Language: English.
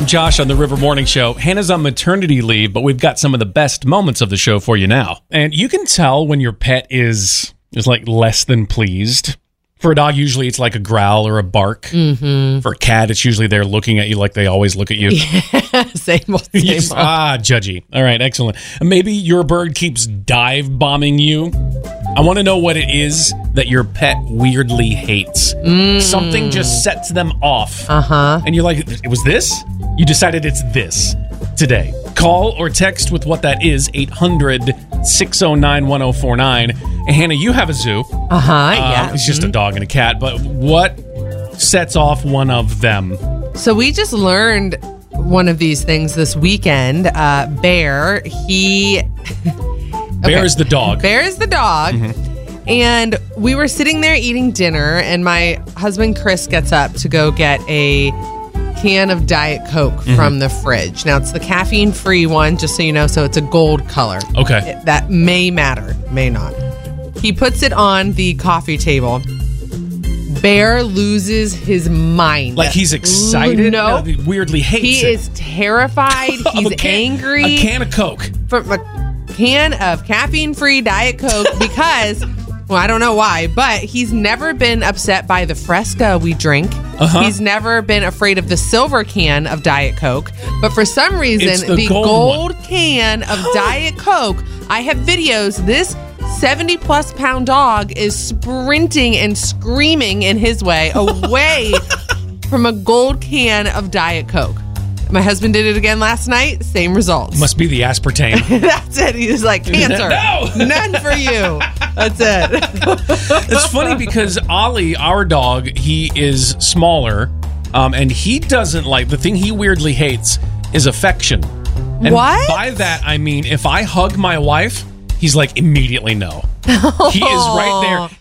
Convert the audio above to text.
Josh on the River Morning Show. Hannah's on maternity leave, but we've got some of the best moments of the show for you now. And you can tell when your pet is like less than pleased. For a dog, usually it's like a growl or a bark. Mm-hmm. For a cat, it's usually they're looking at you like they always look at you. Yeah, same old. Judgy. All right, excellent. Maybe your bird keeps dive bombing you. I want to know what it is that your pet weirdly hates. Something just sets them off. And you're like, it was this? You decided it's this today. Call or text with what that is, 800-609-1049. And Hannah, you have a zoo. Yeah. It's just a dog and a cat, but what sets off one of them? So we just learned one of these things this weekend. Bear, Bear is the dog. Bear is the dog. And we were sitting there eating dinner, and my husband Chris gets up to go get a can of Diet Coke from the fridge. Now, it's the caffeine-free one, just so you know, so it's a gold color. Okay. That may matter, may not. He puts it on the coffee table. Bear loses his mind. Like he's excited? No. He weirdly hates He is terrified. He's angry. A can of Coke. From a can of caffeine-free Diet Coke because, well, I don't know why, but he's never been upset by the Fresca we drink. He's never been afraid of the silver can of Diet Coke. But for some reason, It's the gold can of Diet Coke, I have videos. This 70-plus pound dog is sprinting and screaming in his way away from a gold can of Diet Coke. My husband did it again last night. Same results. Must be the aspartame. That's it. He was like, cancer. No! None for you. That's it. It's funny because Ollie, our dog, he is smaller, and he doesn't like, the thing he weirdly hates is affection. And what? By that, I mean, if I hug my wife, he's like, immediately no. He is right there.